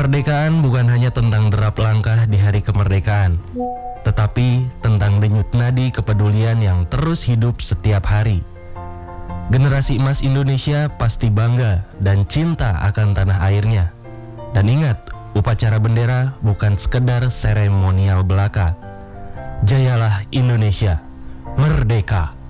Kemerdekaan bukan hanya tentang derap langkah di hari kemerdekaan, tetapi tentang denyut nadi kepedulian yang terus hidup setiap hari. Generasi emas Indonesia pasti bangga dan cinta akan tanah airnya. Dan ingat, upacara bendera bukan sekedar seremonial belaka. Jayalah Indonesia, merdeka!